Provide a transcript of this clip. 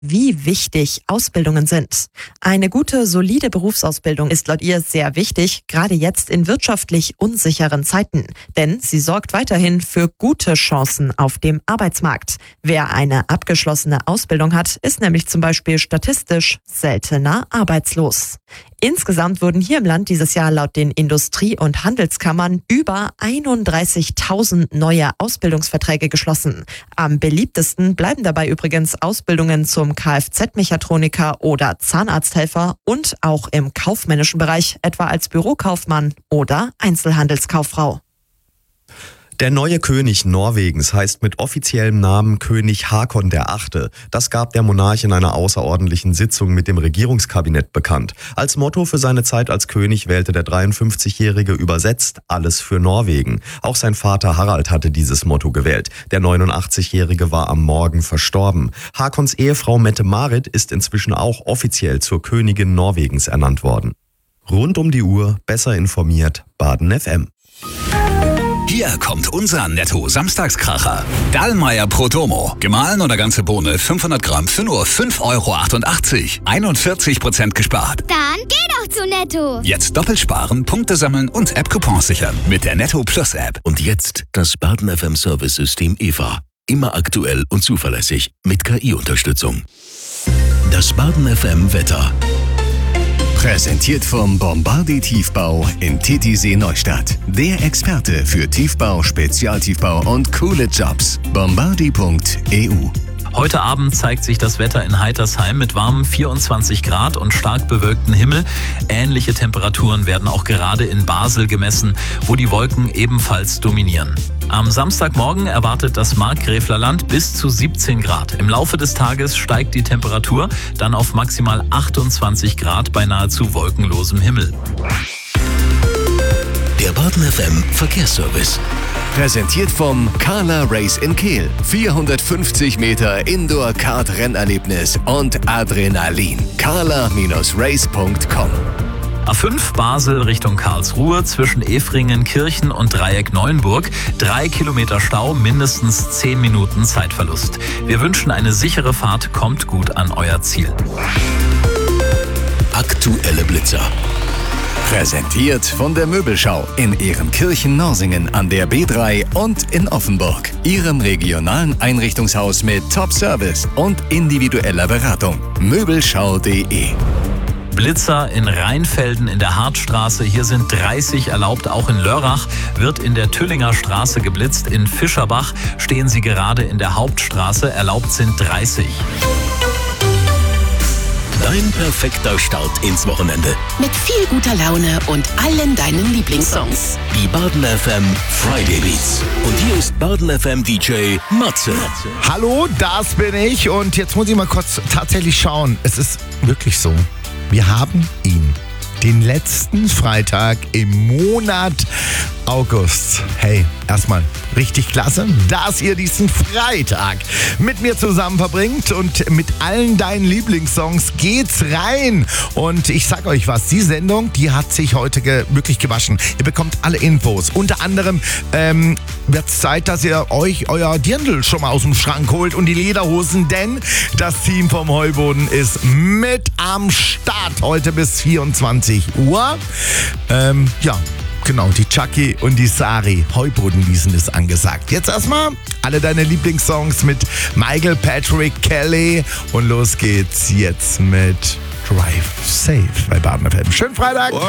wie wichtig Ausbildungen sind. Eine gute, solide Berufsausbildung ist laut ihr sehr wichtig, gerade jetzt in wirtschaftlich unsicheren Zeiten. Denn sie sorgt weiterhin für gute Chancen auf dem Arbeitsmarkt. Wer eine abgeschlossene Ausbildung hat, ist nämlich zum Beispiel statistisch seltener arbeitslos. Insgesamt wurden hier im Land dieses Jahr laut den Industrie- und Handelskammern über 31.000 neue Ausbildungsverträge geschlossen. Am beliebtesten bleiben dabei übrigens Ausbildungen zum Kfz-Mechatroniker oder Zahnarzthelfer und auch im kaufmännischen Bereich, etwa als Bürokaufmann oder Einzelhandelskauffrau. Der neue König Norwegens heißt mit offiziellem Namen König Haakon VIII. Das gab der Monarch in einer außerordentlichen Sitzung mit dem Regierungskabinett bekannt. Als Motto für seine Zeit als König wählte der 53-Jährige übersetzt alles für Norwegen. Auch sein Vater Harald hatte dieses Motto gewählt. Der 89-Jährige war am Morgen verstorben. Haakons Ehefrau Mette-Marit ist inzwischen auch offiziell zur Königin Norwegens ernannt worden. Rund um die Uhr, besser informiert, Baden FM. Hier kommt unser Netto-Samstagskracher. Dallmayr Prodomo. Gemahlen oder ganze Bohne 500 Gramm für nur 5,88 €. 41% gespart. Dann geh doch zu Netto. Jetzt doppelt sparen, Punkte sammeln und App-Coupons sichern mit der Netto Plus App. Und jetzt das Baden FM Service-System EVA. Immer aktuell und zuverlässig mit KI-Unterstützung. Das Baden FM Wetter. Präsentiert vom Bombardier Tiefbau in Titisee Neustadt. Der Experte für Tiefbau, Spezialtiefbau und coole Jobs. Bombardier.eu. Heute Abend zeigt sich das Wetter in Heitersheim mit warmen 24 Grad und stark bewölktem Himmel. Ähnliche Temperaturen werden auch gerade in Basel gemessen, wo die Wolken ebenfalls dominieren. Am Samstagmorgen erwartet das Markgräflerland bis zu 17 Grad. Im Laufe des Tages steigt die Temperatur dann auf maximal 28 Grad bei nahezu wolkenlosem Himmel. Der Baden FM Verkehrsservice. Präsentiert vom Carla Race in Kehl. 450 Meter Indoor-Kart-Rennerlebnis und Adrenalin. carla-race.com. A5 Basel Richtung Karlsruhe zwischen Efringen, Kirchen und Dreieck Neuenburg. 3 Kilometer Stau, mindestens 10 Minuten Zeitverlust. Wir wünschen eine sichere Fahrt, kommt gut an euer Ziel. Aktuelle Blitzer. Präsentiert von der Möbelschau in Ehrenkirchen-Norsingen an der B3 und in Offenburg. Ihrem regionalen Einrichtungshaus mit Top-Service und individueller Beratung. Möbelschau.de. Blitzer in Rheinfelden in der Hartstraße. Hier sind 30 erlaubt. Auch in Lörrach wird in der Tüllinger Straße geblitzt. In Fischerbach stehen sie gerade in der Hauptstraße. Erlaubt sind 30. Dein perfekter Start ins Wochenende. Mit viel guter Laune und allen deinen Lieblingssongs. Die Baden FM Friday Beats. Und hier ist Baden FM DJ Matze. Hallo, das bin ich. Und jetzt muss ich mal kurz tatsächlich schauen. Es ist wirklich so. Wir haben ihn. Den letzten Freitag im Monat August. Hey, erstmal richtig klasse, dass ihr diesen Freitag mit mir zusammen verbringt und mit allen deinen Lieblingssongs geht's rein. Und ich sag euch was, die Sendung, die hat sich heute wirklich gewaschen. Ihr bekommt alle Infos. Unter anderem wird es Zeit, dass ihr euch euer Dirndl schon mal aus dem Schrank holt und die Lederhosen, denn das Team vom Heuboden ist mit am Start heute bis 24 Uhr. Ja, genau, die Chucky und die Sari. Heubodenwiesen ist angesagt. Jetzt erstmal alle deine Lieblingssongs mit Michael Patrick Kelly. Und los geht's jetzt mit Drive Safe bei Baden FM. Schönen Freitag!